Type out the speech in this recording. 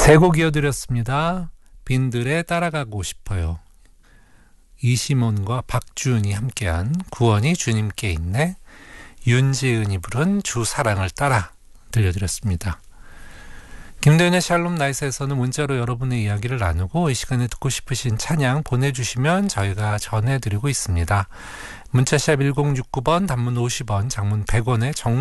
세 곡 이어드렸습니다. 빈들에 따라가고 싶어요. 이시몬과 박주은이 함께한 구원이 주님께 있네. 윤지은이 부른 주 사랑을 따라 들려드렸습니다. 김도현의 샬롬 나이스에서는 문자로 여러분의 이야기를 나누고 이 시간에 듣고 싶으신 찬양 보내주시면 저희가 전해드리고 있습니다. 문자샵 1069번, 단문 50원, 장문 100원의